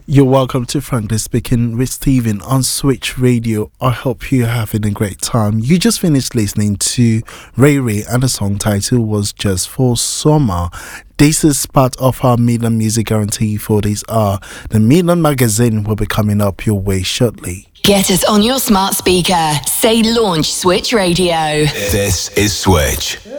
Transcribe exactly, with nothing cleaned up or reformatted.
You're welcome to Frankly Speaking with Stephen on Switch Radio. I hope you're having a great time. You just finished listening to Ray Ray and the song title was Just for Summer. This is part of our Midland Music Guarantee for this hour. The Midland Magazine will be coming up your way shortly. Get us on your smart speaker. Say launch Switch Radio. This is Switch.